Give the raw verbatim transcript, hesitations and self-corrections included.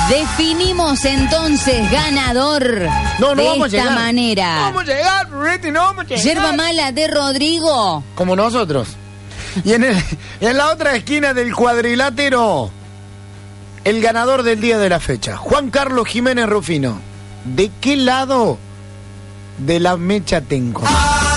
Definimos entonces ganador no, no de vamos esta a llegar. manera. No vamos a llegar, Riti, no vamos a llegar. Yerba mala de Rodrigo. Como nosotros. Y en, el, en la otra esquina del cuadrilátero, el ganador del día de la fecha, Juan Carlos Jiménez Rufino. ¿De qué lado de la mecha tengo?